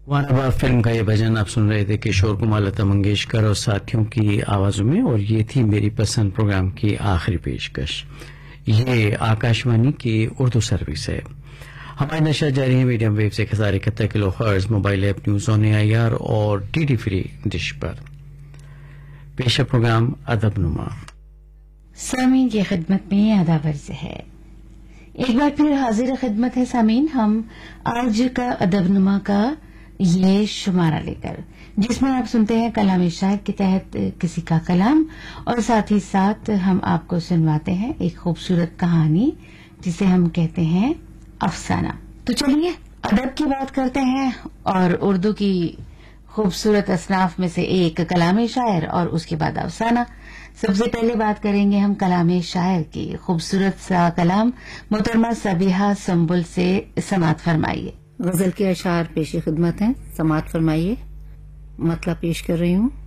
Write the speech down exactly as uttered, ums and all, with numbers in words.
वाराबाग film का ये भजन आप सुन रहे थे किशोर कुमार, लता मंगेशकर और साथियों की आवाजों में, और ये थी मेरी पसंद प्रोग्राम की आखिरी पेशकश। ये आकाशवाणी की उर्दू सर्विस है। हमारी नशा जारी है मीडियम वेव से एक हजार इकहत्तर kilo hertz, mobile app news on AIR और डीडी फ्री डिश पर। पेशा प्रोग्राम अदबनुमा सामीन की खिदमत में अदावर्ज है। एक बार फिर हाजिर खिदमत है सामीन, हम आज का अदबनुमा का ये शुमारा लेकर, जिसमें आप सुनते हैं कलाम शायर के तहत किसी का कलाम, और साथ ही साथ हम आपको सुनवाते हैं एक खूबसूरत कहानी जिसे हम कहते हैं अफसाना। तो चलिए अदब की बात करते हैं और उर्दू की खूबसूरत असनाफ में से एक कलाम शायर और उसके बाद अफसाना। सबसे पहले बात करेंगे हम कलाम शायर की। खूबसूरत सा कलाम मोहतरमा सबीहा संबुल से समात फरमाइए। गजल के अशार पेश खिदमत हैं, समात फरमाइए। मतलब पेश कर रही हूँ।